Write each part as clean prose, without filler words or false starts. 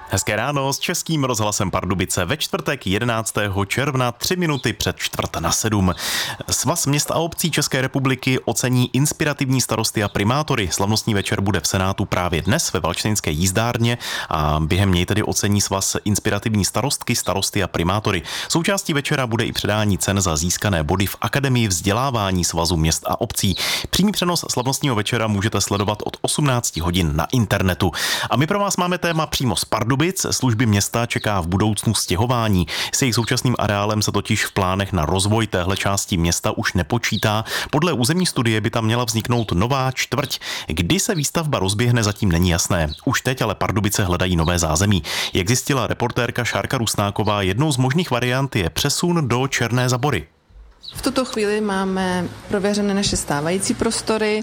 Hezké ráno s Českým rozhlasem Pardubice ve čtvrtek 11. června 3 minuty před 6:45. Svaz měst a obcí České republiky ocení inspirativní starosty a primátory. Slavnostní večer bude v Senátu právě dnes ve Valštejnské jízdárně a během něj tedy ocení svaz inspirativní starostky, starosty a primátory. Součástí večera bude i předání cen za získané body v Akademii vzdělávání Svazu měst a obcí. Přímý přenos slavnostního večera můžete sledovat od 18 hodin na internetu. A my pro vás máme téma přímo z Pardubic. Služby města čeká v budoucnu stěhování. S jejich současným areálem se totiž v plánech na rozvoj téhle části města už nepočítá. Podle územní studie by tam měla vzniknout nová čtvrť. Kdy se výstavba rozběhne, zatím není jasné. Už teď ale Pardubice hledají nové zázemí. Jak zjistila reportérka Šárka Rusnáková, jednou z možných variant je přesun do Černé Zabory. V tuto chvíli máme prověřené naše stávající prostory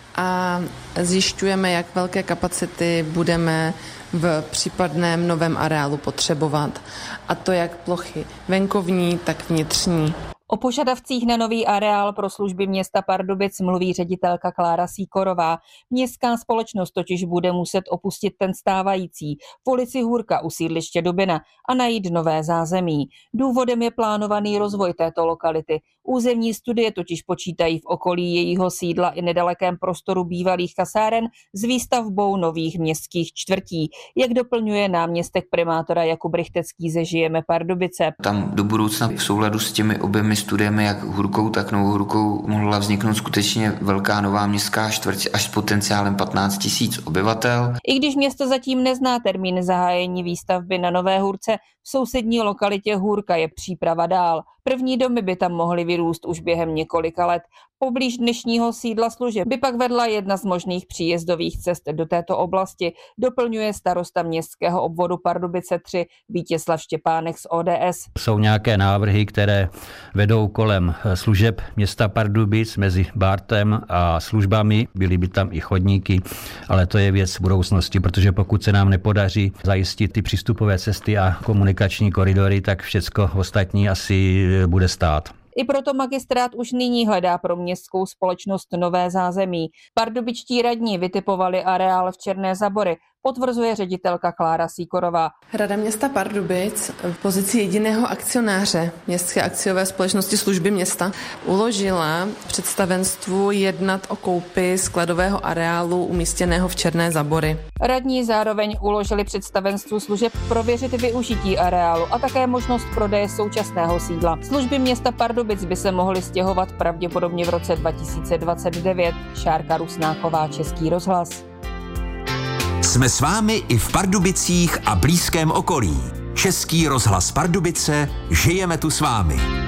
a zjišťujeme, jak velké kapacity budeme v případném novém areálu potřebovat. A to jak plochy venkovní, tak vnitřní. O požadavcích na nový areál pro služby města Pardubic mluví ředitelka Klára Síkorová. Městská společnost totiž bude muset opustit ten stávající v ulici Hůrka u sídliště Dubina a najít nové zázemí. Důvodem je plánovaný rozvoj této lokality. Územní studie totiž počítají v okolí jejího sídla i nedalekém prostoru bývalých kasáren s výstavbou nových městských čtvrtí. Jak doplňuje náměstek primátora Jakub Rychtecký ze Žijeme Pardubice. Tam do budoucna v souladu s těmi oběmi studiemi, jak Hůrkou, tak Novou Hůrkou, mohla vzniknout skutečně velká nová městská čtvrť až s potenciálem 15 000 obyvatel. I když město zatím nezná termín zahájení výstavby na Nové Hůrce, v sousední lokalitě Hůrka je příprava dál. První domy by tam mohly vyrůst už během několika let. Poblíž dnešního sídla služeb by pak vedla jedna z možných příjezdových cest do této oblasti, doplňuje starosta městského obvodu Pardubice 3 Vítězslav Štěpánek z ODS. Jsou nějaké návrhy, které vedou kolem služeb města Pardubic mezi Bartem a službami. Byly by tam i chodníky, ale to je věc budoucnosti, protože pokud se nám nepodaří zajistit ty přístupové cesty a komunikační koridory, tak všecko ostatní asi bude stát. I proto magistrát už nyní hledá pro městskou společnost nové zázemí. Pardubičtí radní vytipovali areál v Černé Zabory, potvrzuje ředitelka Klára Síkorová. Rada města Pardubic v pozici jediného akcionáře Městské akciové společnosti služby města uložila představenstvu jednat o koupi skladového areálu umístěného v Černé Zabory. Radní zároveň uložili představenstvu služeb prověřit využití areálu a také možnost prodeje současného sídla. Služby města Pardubic by se mohly stěhovat pravděpodobně v roce 2029. Šárka Rusnáková, Český rozhlas. Jsme s vámi i v Pardubicích a blízkém okolí. Český rozhlas Pardubice, žijeme tu s vámi.